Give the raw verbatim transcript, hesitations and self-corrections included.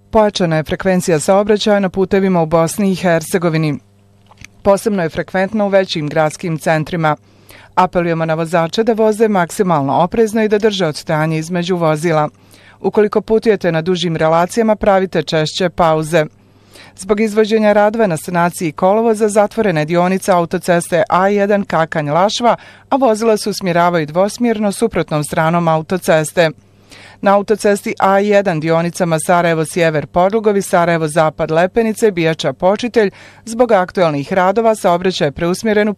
Pojačana je frekvencija saobraćaja na putevima u Bosni i Hercegovini. Posebno je frekventna u većim gradskim centrima. Apelujemo na vozače da voze maksimalno oprezno i da drže odstojanje između vozila. Ukoliko putujete na dužim relacijama, pravite češće pauze. Zbog izvođenja radova na sanaciji kolovoza zatvorena je dionica autoceste A jedan Kakanj-Lašva, a vozila se usmjeravaju dvosmjerno suprotnom stranom autoceste. Na autocesti A jedan dionicama Sarajevo-Sjever Podlugovi, Sarajevo-Zapad Lepenice, Bijača Počitelj, zbog aktuelnih radova saobraćaj je preusmjeren u